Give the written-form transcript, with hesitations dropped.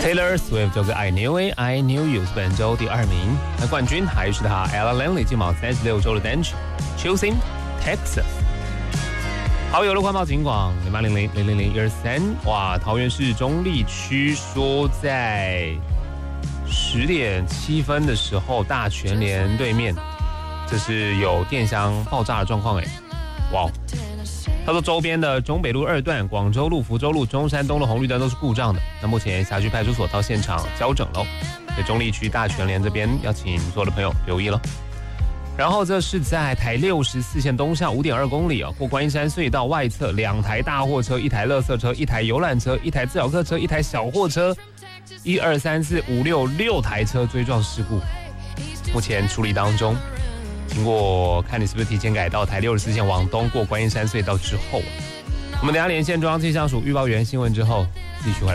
Taylor Swift 这个 I Knew It, I Knew You 是本周第2名，那冠军还是他 Ella Langley 进榜36周的单曲 Choosing Texas。好友的环保警广0800000123，哇，桃园市中坜区说在10点7分的时候，大全联对面，这是有电箱爆炸的状况哇！他说周边的中北路2段、广州路、福州路、中山东路红绿灯都是故障的。那目前辖区派出所到现场交整喽，所以中坜区大全联这边要请所有的朋友留意了。然后这是在台64线东向5.2公里过观音山隧道外侧，2台大货车、1台垃圾车、1台游览车、1台自小客车、1台小货车，1、2、3、4、5、6台车追撞事故，目前处理当中。经过看你是不是提前改到台64线往东过观音山隧道之后，我们等一下连线中央气象署预报员新闻之后，继续回来。